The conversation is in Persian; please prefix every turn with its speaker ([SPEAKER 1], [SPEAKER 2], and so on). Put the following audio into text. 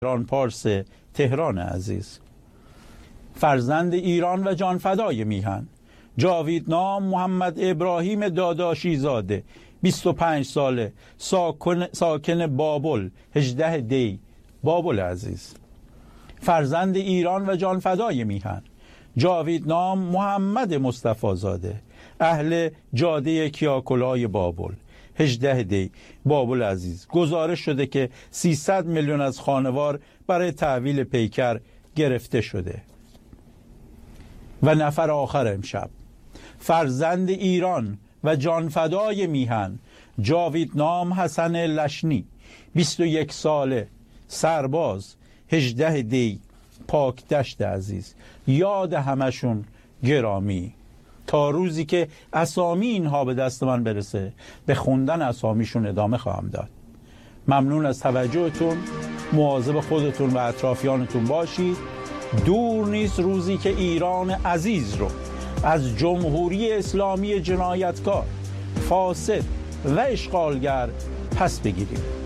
[SPEAKER 1] ایران پارس تهران عزیز. فرزند ایران و جانفدای میهن، جاویدنام محمد ابراهیم داداشی زاده، 25 ساله، ساکن بابل، 18 دی بابل عزیز. فرزند ایران و جانفدای میهن، جاویدنام محمد مصطفی زاده، اهل جاده کیاکلای بابل، 18 دی بابل عزیز. گزارش شده که 300 میلیون از خانوار برای تحویل پیکر گرفته شده. و نفر آخر امشب، فرزند ایران و جانفدای میهن، جاویدنام حسن لشنی، 21 ساله، سرباز، 18 دی پاکدشت عزیز. یاد همشون گرامی. تا روزی که اسامی اینها به دست من برسه به خوندن اسامیشون ادامه خواهم داد. ممنون از توجهتون. مواظب خودتون و اطرافیانتون باشید. دور نیست روزی که ایران عزیز رو از جمهوری اسلامی جنایتکار، فاسد و اشغالگر پس بگیریم.